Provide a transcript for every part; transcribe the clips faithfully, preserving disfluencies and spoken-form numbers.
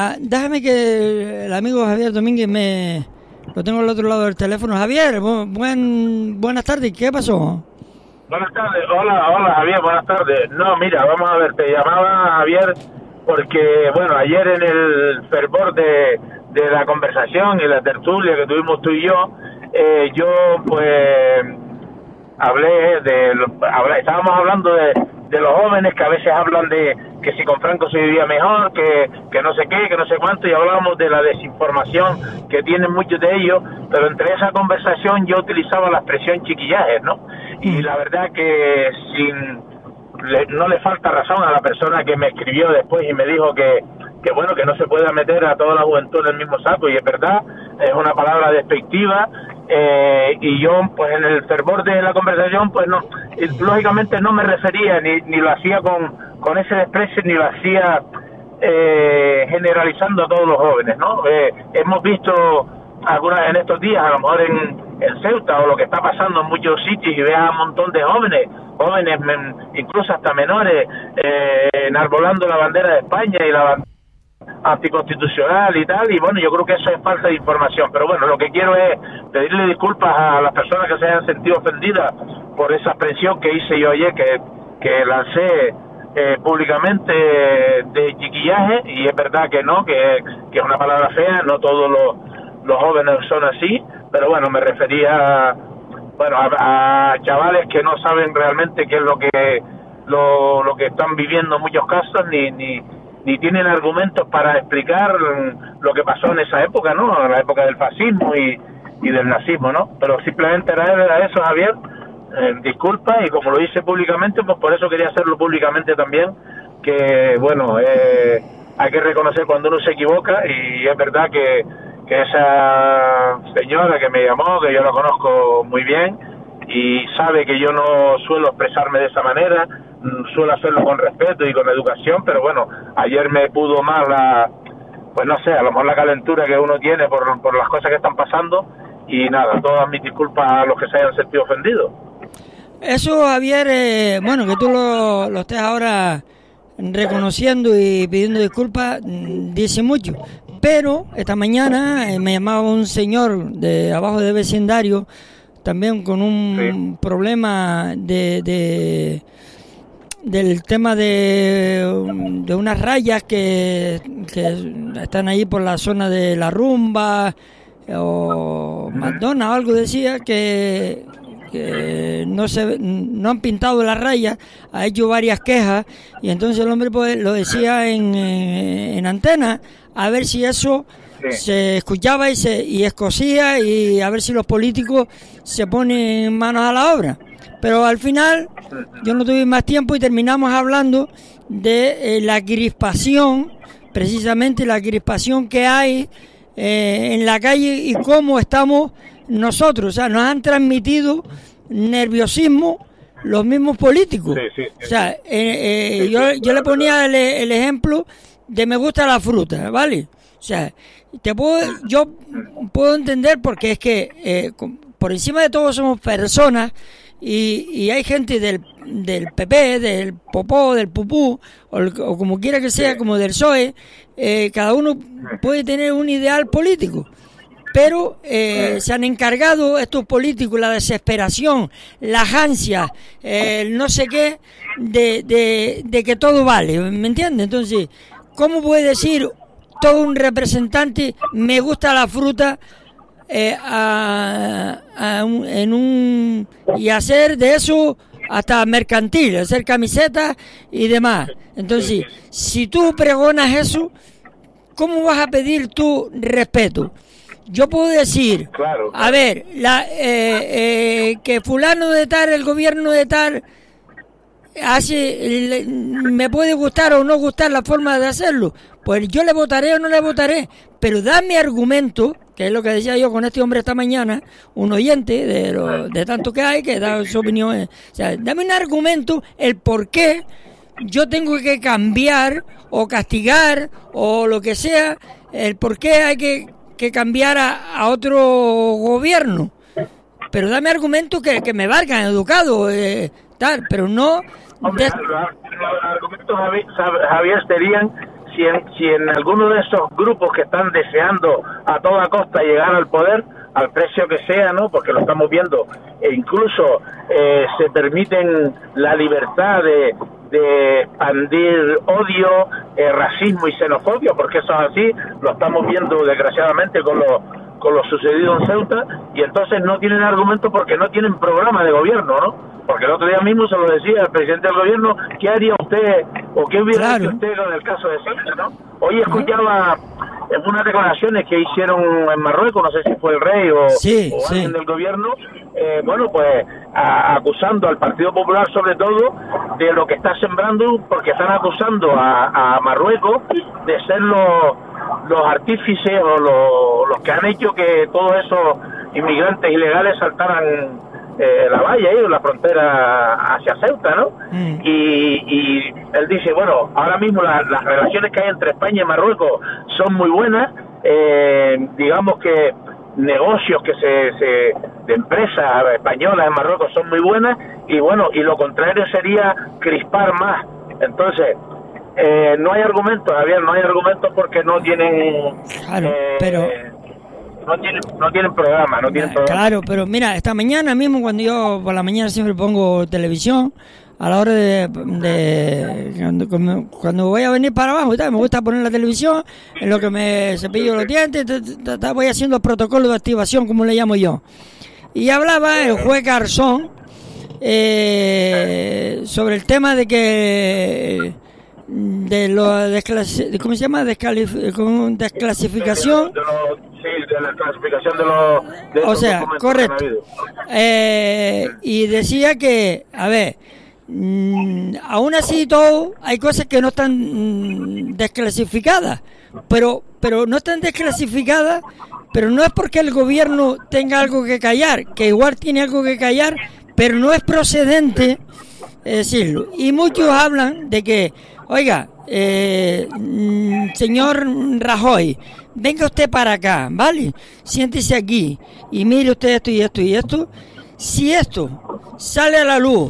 Mira, déjame que el amigo Javier Domínguez me... Lo tengo al otro lado del teléfono. Javier, bu- buen, buenas tardes. ¿Qué pasó? Buenas tardes. Hola, hola Javier, buenas tardes. No, mira, vamos a ver, te llamaba Javier porque, bueno, ayer en el fervor de, de la conversación y la tertulia que tuvimos tú y yo, eh, yo pues hablé de, hablé, estábamos hablando de, de los jóvenes que a veces hablan de que si con Franco se vivía mejor, que, que no sé qué, que no sé cuánto, y hablábamos de la desinformación que tienen muchos de ellos, pero entre esa conversación yo utilizaba la expresión chiquillajes, ¿no? Y la verdad que sin le, no le falta razón a la persona que me escribió después y me dijo que, que bueno, que no se puede meter a toda la juventud en el mismo saco, y es verdad, es una palabra despectiva. Eh, y yo pues en el fervor de la conversación pues no, lógicamente no me refería ni, ni lo hacía con, con ese desprecio, ni lo hacía eh, generalizando a todos los jóvenes, ¿no? Eh, hemos visto algunas en estos días, a lo mejor en, en Ceuta, o lo que está pasando en muchos sitios, y veas a un montón de jóvenes, jóvenes incluso hasta menores, eh, enarbolando la bandera de España y la bandera anticonstitucional y tal, y bueno, yo creo que eso es falta de información, pero bueno, lo que quiero es pedirle disculpas a las personas que se hayan sentido ofendidas por esa expresión que hice yo ayer, que, que lancé eh, públicamente de chiquillaje, y es verdad que no, que, que es una palabra fea, no todos los, los jóvenes son así, pero bueno, me refería bueno a, a chavales que no saben realmente qué es lo que lo, lo que están viviendo en muchos casos, ni ni ni tienen argumentos para explicar lo que pasó en esa época, ¿no? En la época del fascismo y, y del nazismo, ¿no? Pero simplemente era, era eso, Javier. Eh, disculpa, y como lo hice públicamente, pues por eso quería hacerlo públicamente también, que, bueno, eh, hay que reconocer cuando uno se equivoca, y es verdad que, que esa señora que me llamó, que yo la conozco muy bien, y sabe que yo no suelo expresarme de esa manera, suelo hacerlo con respeto y con educación, pero bueno, ayer me pudo más la, pues no sé, a lo mejor la calentura que uno tiene por, por las cosas que están pasando, y nada, todas mis disculpas a los que se hayan sentido ofendidos. Eso, Javier, eh, bueno, que tú lo, lo estés ahora reconociendo y pidiendo disculpas, dice mucho. Pero esta mañana eh, me llamaba un señor de abajo de vecindario, también con un sí. problema de, de del tema de, de unas rayas que, que están ahí por la zona de La Rumba o McDonald's, algo decía, que, que no se no han pintado las rayas, ha hecho varias quejas, y entonces el hombre pues lo decía en, en antena, a ver si eso sí. se escuchaba y se y escocía, y a ver si los políticos se ponen manos a la obra. Pero al final yo no tuve más tiempo y terminamos hablando de eh, la crispación, precisamente la crispación que hay eh, en la calle, y cómo estamos nosotros. O sea, nos han transmitido nerviosismo los mismos políticos. Sí, sí, sí. O sea, eh, eh, sí, yo, sí, yo le ponía el, el ejemplo de me gusta la fruta, ¿vale? O sea, te puedo, yo puedo entender, porque es que eh, por encima de todo somos personas. Y, y hay gente del, del P P, del Popó, del Pupú, o, o como quiera que sea, como del P S O E, eh, cada uno puede tener un ideal político, pero eh, se han encargado estos políticos, la desesperación, las ansias, eh, el no sé qué, de, de, de que todo vale, ¿me entiendes? Entonces, ¿cómo puede decir todo un representante, me gusta la fruta, Eh, a, a un, en un y hacer de eso hasta mercantil, hacer camisetas y demás? Entonces, si tú pregonas eso, ¿cómo vas a pedir tu respeto? Yo puedo decir, claro, claro. a ver, la, eh, eh, que fulano de tal, el gobierno de tal, hace, me puede gustar o no gustar la forma de hacerlo, pues yo le votaré o no le votaré, pero dame argumento, que es lo que decía yo con este hombre esta mañana, un oyente de lo, de tanto que hay, que da su opinión. O sea, dame un argumento, el por qué yo tengo que cambiar o castigar o lo que sea, el por qué hay que, que cambiar a, a otro gobierno. Pero dame argumentos que, que me valgan, educado, eh, tal, pero no... Hombre, de... los argumentos, Javier, serían si en, si en alguno de esos grupos que están deseando a toda costa llegar al poder, al precio que sea, ¿no? Porque lo estamos viendo, e incluso eh, se permiten la libertad de, de expandir odio, eh, racismo y xenofobia, porque eso es así, lo estamos viendo desgraciadamente con lo, con lo sucedido en Ceuta, y entonces no tienen argumento porque no tienen programa de gobierno, ¿no? Porque el otro día mismo se lo decía el presidente del gobierno, ¿qué haría usted o qué hubiera claro. hecho usted con el caso de Ceuta, ¿no? Hoy escuchaba en unas declaraciones que hicieron en Marruecos, no sé si fue el rey o, sí, o sí. alguien del gobierno, eh, bueno, pues a, acusando al Partido Popular sobre todo de lo que está sembrando, porque están acusando a, a Marruecos de ser los, los artífices o los, los que han hecho que todos esos inmigrantes ilegales saltaran Eh, la valla ahí, la frontera hacia Ceuta, ¿no? Mm. Y, y él dice, bueno, ahora mismo la, las relaciones que hay entre España y Marruecos son muy buenas, eh, digamos que negocios que se, se de empresas españolas en Marruecos son muy buenas, y bueno, y lo contrario sería crispar más. Entonces, eh, no hay argumentos, Javier, no hay argumentos porque no tienen... Claro, eh, pero... No tienen, no tienen programa, no tienen programa. Claro, pero mira, esta mañana mismo, cuando yo por la mañana siempre pongo televisión, a la hora de, de cuando, cuando voy a venir para abajo, ¿tá? Me gusta poner la televisión, en lo que me cepillo los dientes, t, t, voy haciendo el protocolo de activación, como le llamo yo. Y hablaba el juez Garzón eh, sobre el tema de que de lo desclasi, ¿cómo se llama? Descalif, desclasificación. De, de, lo, sí, de la clasificación de los. De o sea, correcto. Eh, y decía que, a ver, mmm, aún así todo, hay cosas que no están mmm, desclasificadas, pero, pero no están desclasificadas, pero no es porque el gobierno tenga algo que callar, que igual tiene algo que callar, pero no es procedente decirlo. Y muchos hablan de que, oiga, eh, señor Rajoy, venga usted para acá, ¿vale? Siéntese aquí y mire usted esto y esto y esto. Si esto sale a la luz,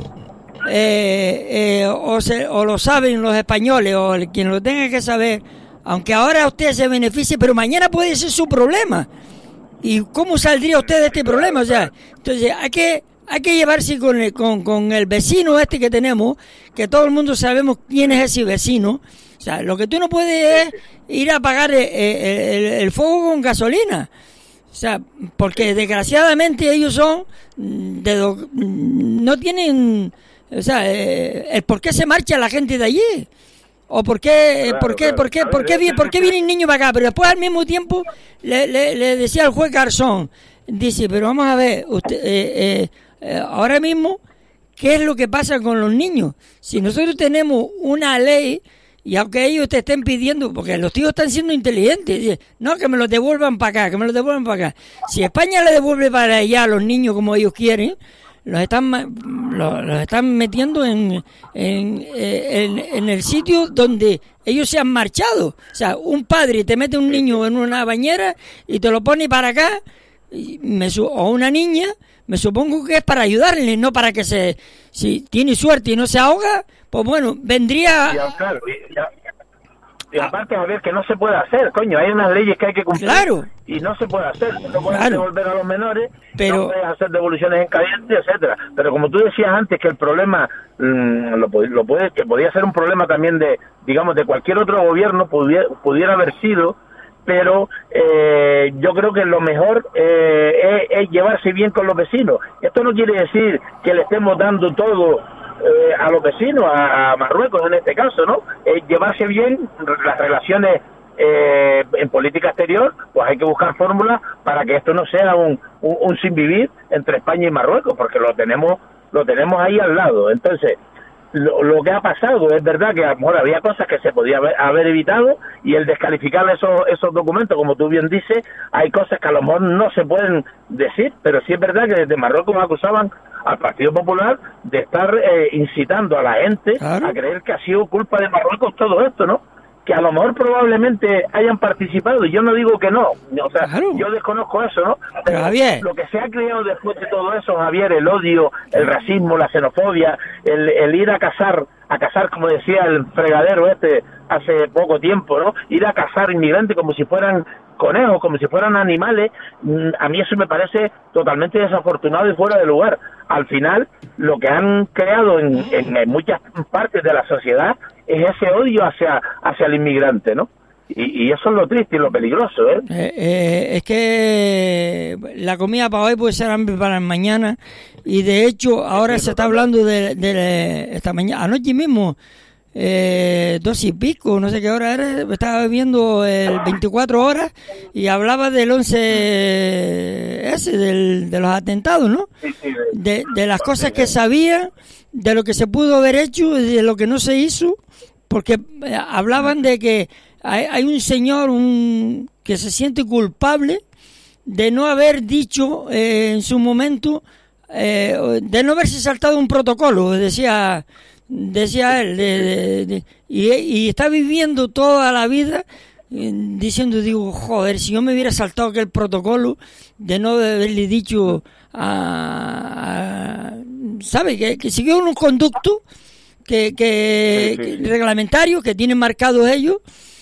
eh, eh, o, se, o lo saben los españoles o el, quien lo tenga que saber, aunque ahora usted se beneficie, pero mañana puede ser su problema. ¿Y cómo saldría usted de este problema? O sea, entonces hay que... Hay que llevarse con el, con, con el vecino este que tenemos, que todo el mundo sabemos quién es ese vecino. O sea, lo que tú no puedes es ir a apagar el, el, el fuego con gasolina. O sea, porque desgraciadamente ellos son, de do, no tienen, o sea, el por qué se marcha la gente de allí. O por qué, claro, por qué, claro. por qué, por qué, por qué viene el niño para acá. Pero después al mismo tiempo le, le, le decía al juez Garzón, dice, pero vamos a ver, usted... Eh, eh, Eh, ahora mismo, ¿qué es lo que pasa con los niños? Si nosotros tenemos una ley, y aunque ellos te estén pidiendo, porque los tíos están siendo inteligentes, dicen, no, que me los devuelvan para acá, que me los devuelvan para acá. Si España le devuelve para allá a los niños como ellos quieren, los están los, los están metiendo en, en, en, en el sitio donde ellos se han marchado. O sea, un padre te mete un niño en una bañera y te lo pone para acá, y me, o una niña, me supongo que es para ayudarle, no para que se, si tiene suerte y no se ahoga, pues bueno, vendría... Y, claro, y, ya, y aparte, a ver, que no se puede hacer, coño, hay unas leyes que hay que cumplir, claro, y no se puede hacer, no puedes claro. devolver a los menores, pero... no puedes hacer devoluciones en caliente, etcétera. Pero como tú decías antes, que el problema, mmm, lo, lo puede, que podía ser un problema también de, digamos, de cualquier otro gobierno, pudiera, pudiera haber sido, pero eh, yo creo que lo mejor eh, es, es llevarse bien con los vecinos. Esto no quiere decir que le estemos dando todo eh, a los vecinos, a, a Marruecos en este caso, ¿no? Eh, llevarse bien las relaciones eh, en política exterior, pues hay que buscar fórmulas para que esto no sea un, un, un sin vivir entre España y Marruecos, porque lo tenemos, lo tenemos ahí al lado. Entonces, Lo, lo que ha pasado es verdad que a lo mejor había cosas que se podía haber, haber evitado, y el descalificar esos esos documentos, como tú bien dices, hay cosas que a lo mejor no se pueden decir, pero sí es verdad que desde Marruecos acusaban al Partido Popular de estar eh, incitando a la gente claro. a creer que ha sido culpa de Marruecos todo esto, ¿no? Que a lo mejor probablemente hayan participado, y yo no digo que no, o sea, claro. yo desconozco eso, ¿no? Pero Javier, lo que se ha creado después de todo eso, Javier, el odio, el racismo, la xenofobia, el, el ir a cazar, a cazar, como decía el fregadero este hace poco tiempo, ¿no? Ir a cazar inmigrantes como si fueran conejos, como si fueran animales, a mí eso me parece totalmente desafortunado y fuera de lugar. Al final, lo que han creado en, en, en muchas partes de la sociedad es ese odio hacia, hacia el inmigrante, ¿no? Y, y eso es lo triste y lo peligroso, ¿eh? Eh, eh, es que la comida para hoy puede ser hambre para mañana, y de hecho ahora sí, se está hablando de, de esta mañana, anoche mismo, eh, dos y pico, no sé qué hora era, estaba viendo el veinticuatro horas y hablaba del once ese, del, de los atentados, ¿no? De, de las cosas que sabía, de lo que se pudo haber hecho y de lo que no se hizo, porque hablaban de que hay, hay un señor un que se siente culpable de no haber dicho eh, en su momento, eh, de no haberse saltado un protocolo, decía decía él, de, de, de, y, y está viviendo toda la vida eh, diciendo, digo, joder, si yo me hubiera saltado aquel protocolo de no haberle dicho a, a ¿sabe? Que, que siguió un conducto que, que, sí, sí, sí. reglamentario que tienen marcados ellos.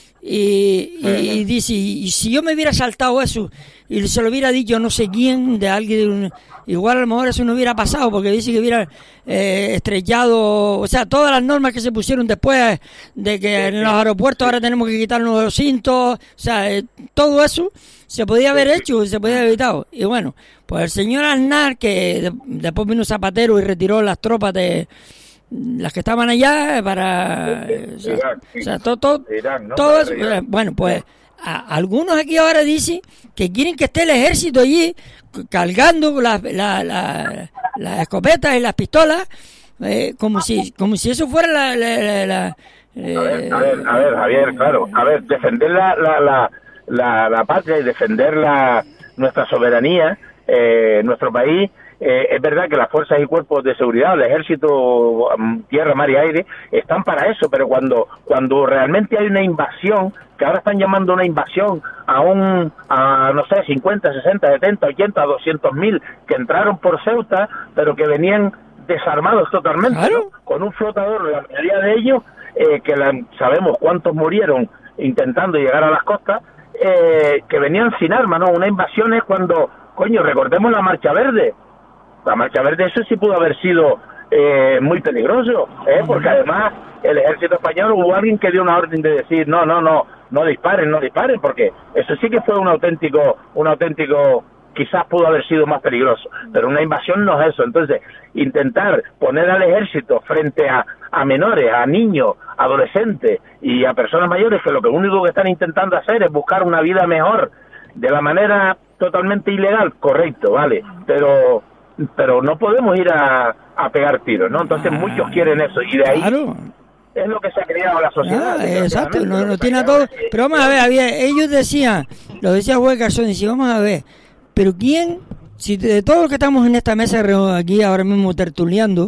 Y, y, y dice, y si yo me hubiera saltado eso y se lo hubiera dicho no sé quién, de alguien, igual a lo mejor eso no hubiera pasado, porque dice que hubiera eh, estrellado, o sea, todas las normas que se pusieron después de que en los aeropuertos ahora tenemos que quitarnos los cintos, o sea, eh, todo eso se podía haber hecho, se podía haber evitado. Y bueno, pues el señor Aznar, que de, después vino Zapatero y retiró las tropas de las que estaban allá para o sea, Irán, sí. o sea todo, todo, Irán, ¿no? todo eso, bueno, pues a, algunos aquí ahora dicen que quieren que esté el ejército allí cargando las la, la, la escopetas y las pistolas, eh, como si como si eso fuera la, la, la, la eh, a, ver, a ver a ver Javier, claro, a ver, defender la la la, la, la patria y defender la nuestra soberanía, eh, nuestro país. Eh, es verdad que las fuerzas y cuerpos de seguridad, el ejército, tierra, mar y aire, están para eso, pero cuando cuando realmente hay una invasión, que ahora están llamando una invasión a un, a no sé, cincuenta, sesenta, setenta, ochenta, doscientos mil que entraron por Ceuta, pero que venían desarmados totalmente, ¿no? Con un flotador, la mayoría de ellos, eh, que la, sabemos cuántos murieron intentando llegar a las costas, eh, que venían sin armas, ¿no? Una invasión es cuando, coño, recordemos la Marcha Verde. La Marcha Verde, eso sí pudo haber sido eh, muy peligroso, ¿eh? Porque además el ejército español, hubo alguien que dio una orden de decir no, no, no, no disparen, no disparen, porque eso sí que fue un auténtico, un auténtico, quizás pudo haber sido más peligroso, pero una invasión no es eso. Entonces, intentar poner al ejército frente a, a menores, a niños, adolescentes y a personas mayores, que lo que único que están intentando hacer es buscar una vida mejor de la manera totalmente ilegal, correcto, vale, pero pero no podemos ir a, a pegar tiros, ¿no? Entonces ah, muchos quieren eso, y de ahí claro. es lo que se ha creado la sociedad. Ah, exacto, no, no tiene a todo. Pero vamos a ver, había, ellos decían, lo decía Juez Garzón, decía, vamos a ver, pero ¿quién, si de todos los que estamos en esta mesa aquí ahora mismo tertuliando,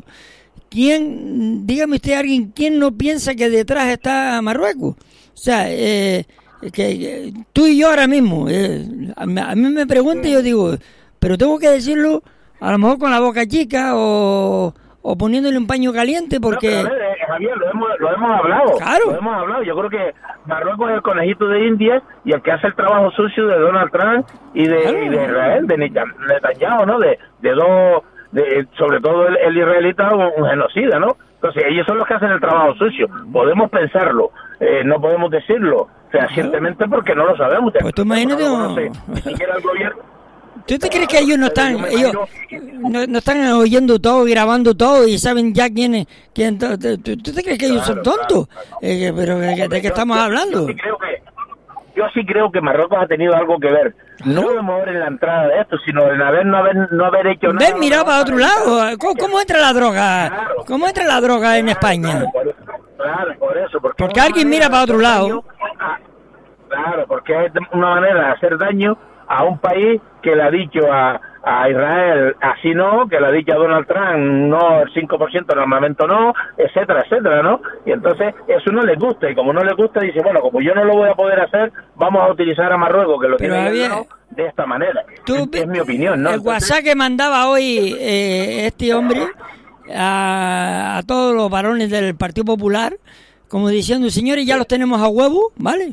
quién, dígame usted alguien, quién no piensa que detrás está Marruecos? O sea, eh, que, que tú y yo ahora mismo, eh, a, a mí me preguntan y yo digo, pero tengo que decirlo a lo mejor con la boca chica o, o poniéndole un paño caliente, porque... No, pero a ver, eh, Javier, lo hemos, lo hemos hablado. Claro. Lo hemos hablado. Yo creo que Marruecos es el conejito de India y el que hace el trabajo sucio de Donald Trump y de, claro. y de Israel, de Netanyahu, ¿no? De, de dos... De, sobre todo el, el israelita, un, un genocida, ¿no? Entonces, ellos son los que hacen el trabajo sucio. Podemos pensarlo, eh, no podemos decirlo fehacientemente claro. porque no lo sabemos. Pues tú imagínate... No, no sé, ni siquiera el gobierno... ¿Tú te crees que ellos no están ellos no, no están oyendo todo, grabando todo y saben ya quién es quién? ¿Tú, tú te crees que ellos son tontos? Claro, claro. Eh, pero ¿de, de qué yo, estamos yo, hablando? Yo sí, creo que, yo sí creo que Marruecos ha tenido algo que ver. ¿No? No a lo mejor en la entrada de esto, sino en haber no haber, no haber hecho nada. Ver mirado para otro lado. ¿Cómo, ¿Cómo entra la droga? Claro. ¿Cómo entra la droga claro, en España? Claro, por eso. Claro, por eso porque, porque alguien mira para otro lado. A, claro, porque es una manera de hacer daño a un país que le ha dicho a, a Israel así no, que le ha dicho a Donald Trump no, el cinco por ciento del armamento no, etcétera, etcétera, ¿no? Y entonces eso no les gusta, y como no les gusta dice, bueno, como yo no lo voy a poder hacer, vamos a utilizar a Marruecos, que lo Pero tiene había... ¿no? de esta manera. ¿Tú, es, es mi opinión, ¿no? El Entonces... WhatsApp que mandaba hoy eh, este hombre a, a todos los varones del Partido Popular, como diciendo, señores, ya los tenemos a huevo, ¿vale?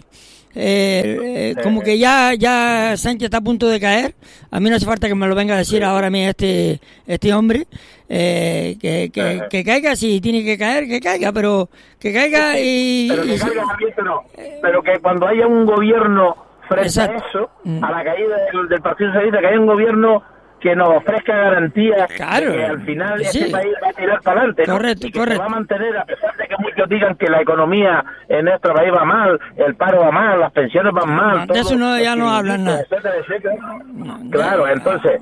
Eh, eh, como que ya ya Sánchez está a punto de caer. A mí no hace falta que me lo venga a decir ahora a mí este este hombre, eh, que, que, que caiga, si tiene que caer, que caiga, pero que caiga y... Pero que y, caiga también, pero, pero que cuando haya un gobierno frente exacto. a eso, a la caída del, del Partido Socialista, que haya un gobierno que nos ofrezca garantías claro. de que al final sí. este país va a tirar para adelante, ¿no? Correcto, y que correcto. se va a mantener, a pesar de que muchos digan que la economía en nuestro país va mal, el paro va mal, las pensiones van mal. No, de eso no, ya no hablan nada. Etcétera, etcétera. No, claro, no, entonces,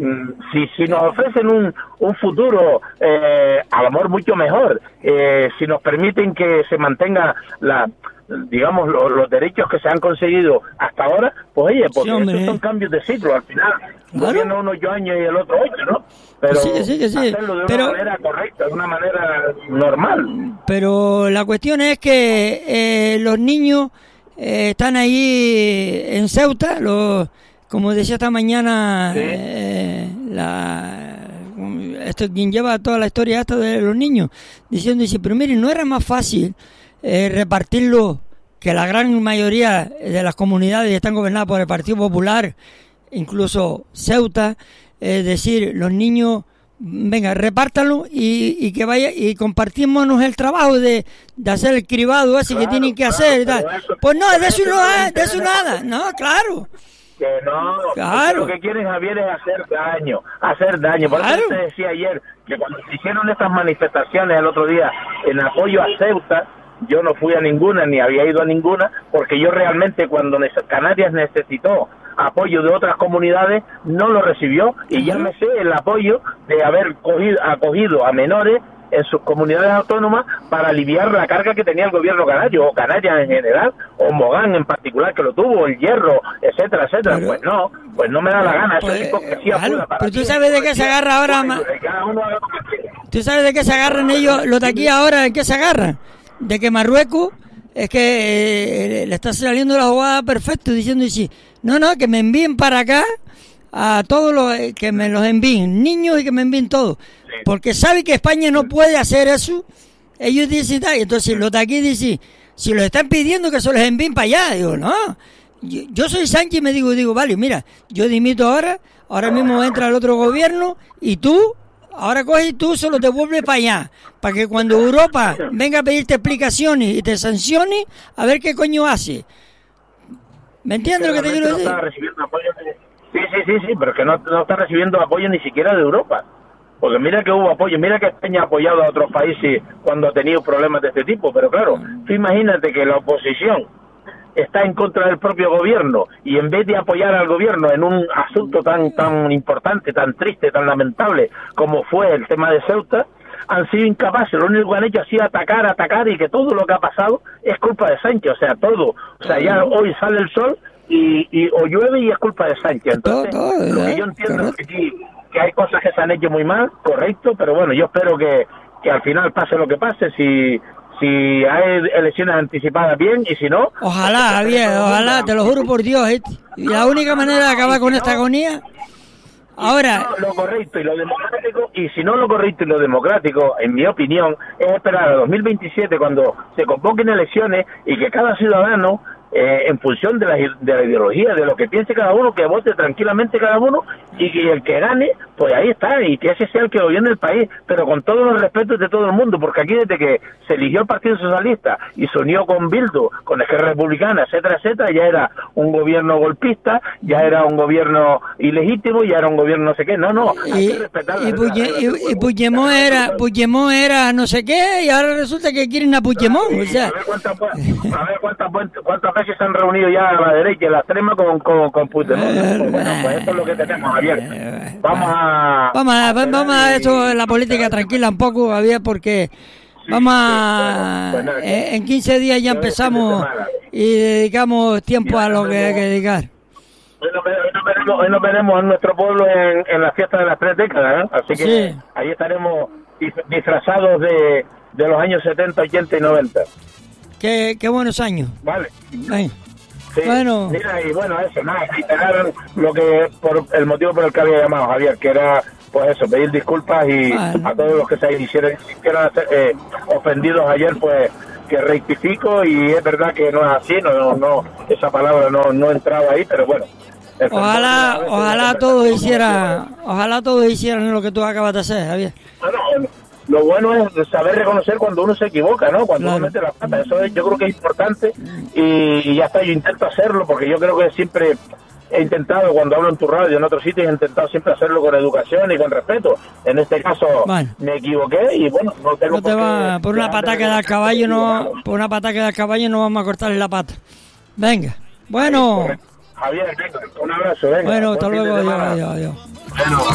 si si nos ofrecen un, un futuro, eh, a lo mejor mucho mejor, eh, si nos permiten que se mantenga la... digamos, los, los derechos que se han conseguido hasta ahora, pues oye, porque sí, estos son cambios de ciclo, al final, ¿claro? Gobierna uno ocho años y el otro ocho, ¿no? Pero sí, sí, sí, sí. hacerlo de una pero, manera correcta, de una manera normal. Pero la cuestión es que eh, los niños eh, están ahí en Ceuta, los, como decía esta mañana, sí. eh, la... esto quien lleva toda la historia esta de los niños, diciendo, dice, pero miren, ¿no era más fácil Eh, repartirlo, que la gran mayoría de las comunidades están gobernadas por el Partido Popular, incluso Ceuta, es eh, decir, los niños, venga, repártanlo y, y que vaya y compartimos el trabajo de, de hacer el cribado ese claro, que tienen que claro, hacer y tal. Eso, pues no, de eso no hay, de eso nada, no, claro. Que no, claro. Lo que quieren, Javier, es hacer daño, hacer daño. Por claro. eso te decía ayer que cuando se hicieron estas manifestaciones el otro día en apoyo a Ceuta, yo no fui a ninguna, ni había ido a ninguna, porque yo realmente cuando Canarias necesitó apoyo de otras comunidades, no lo recibió, y ya me sé el apoyo de haber cogido, acogido a menores en sus comunidades autónomas para aliviar la carga que tenía el gobierno canario, o Canarias en general, o Mogán en particular, que lo tuvo, el Hierro, etcétera, etcétera. Pero, pues no, pues no me da la gana, eso pues, es hipocresía claro, pura para pero tú ti, sabes de qué se agarra ahora, ma... tú sabes de qué se agarran ellos, los de aquí ahora, ¿de qué se agarran? De que Marruecos es que eh, le está saliendo la jugada perfecta, diciendo y sí, no, no, que me envíen para acá a todos los, eh, que me los envíen, niños y que me envíen todos, porque sabe que España no puede hacer eso, ellos dicen, y entonces los de aquí dicen, si los están pidiendo que se los envíen para allá, digo, no, yo, yo soy Sánchez y me digo, digo, vale, mira, yo dimito ahora, ahora mismo entra el otro gobierno y tú, ahora coges y tú se los devuelves para allá, para que cuando Europa venga a pedirte explicaciones y te sancione, a ver qué coño hace. ¿Me entiendes lo que te quiero decir? No está recibiendo apoyo. Sí, sí, sí, sí, pero que no, no está recibiendo apoyo ni siquiera de Europa. Porque mira que hubo apoyo, mira que España ha apoyado a otros países cuando ha tenido problemas de este tipo, pero claro, tú imagínate que la oposición está en contra del propio gobierno y en vez de apoyar al gobierno en un asunto tan tan importante, tan triste, tan lamentable como fue el tema de Ceuta, han sido incapaces. Lo único que han hecho ha sido atacar, atacar y que todo lo que ha pasado es culpa de Sánchez, o sea, todo. O sea, ya hoy sale el sol y, y o llueve y es culpa de Sánchez. Entonces, todo, todo, lo que yo entiendo es que, sí, que hay cosas que se han hecho muy mal, correcto, pero bueno, yo espero que, que al final pase lo que pase, si... Si hay elecciones anticipadas, bien, y si no... Ojalá, bien, ojalá, te lo juro por Dios. ¿eh? Y la única manera de acabar con esta agonía... Ahora... No, lo correcto y lo democrático, y si no lo correcto y lo democrático, en mi opinión, es esperar a dos mil veintisiete, cuando se convoquen elecciones, y que cada ciudadano, eh, en función de la, de la ideología, de lo que piense cada uno, que vote tranquilamente cada uno, y que el que gane, pues ahí está, y que ese sea el que gobierne el país, pero con todos los respetos de todo el mundo, porque aquí desde que se eligió el Partido Socialista y se unió con Bildu, con la Esquerra Republicana, etcétera, etcétera, ya era un gobierno golpista, ya era un gobierno ilegítimo, ya era un gobierno no sé qué, no, no, hay y, que respetar y, Puye, y, y Puigdemont era, Puigdemont era no sé qué, y ahora resulta que quieren a Puigdemont, sí, o sea... A ver cuántas, a ver cuántas, cuántas veces se han reunido ya a la derecha y a la extrema con, con, con Puigdemont. Eh, bueno, pues eso es lo que tenemos, Javier. Eh, vamos a... Vamos a, vamos a eso, la política tranquila un poco, Javier, porque... Sí, vamos a... Bueno, pues nada, en quince días ya empezamos y dedicamos tiempo a lo que hay que dedicar. Hoy nos, hoy, nos veremos, hoy nos veremos en nuestro pueblo en, en la fiesta de las tres décadas, ¿eh? Así que sí, ahí estaremos disfrazados de, de los años setenta, ochenta y noventa. Qué, qué buenos años. Vale. Ay. Sí, bueno. Mira, y bueno, eso, nada, reiterar lo que, por el motivo por el que había llamado, Javier, que era, pues eso, pedir disculpas y vale, a todos los que se hicieron, hicieron eh, ofendidos ayer, pues que rectifico y es verdad que no es así, no, no, no esa palabra no, no entraba ahí, pero bueno. Ojalá, ojalá todos hicieran, ojalá todos hicieran lo que tú acabas de hacer, Javier. Bueno, lo bueno es saber reconocer cuando uno se equivoca, ¿no? Cuando claro. uno mete la pata, eso es, yo creo que es importante y, y ya está, yo intento hacerlo porque yo creo que siempre he intentado, cuando hablo en tu radio, en otros sitios, he intentado siempre hacerlo con educación y con respeto. En este caso bueno. me equivoqué y bueno, no tengo no te por, va, por una pata que da el caballo, no, por una pata que da el caballo no vamos a cortarle la pata. Venga, bueno. Javier, venga, un abrazo, venga. Bueno, hasta luego, adiós, adiós, adiós. Bueno.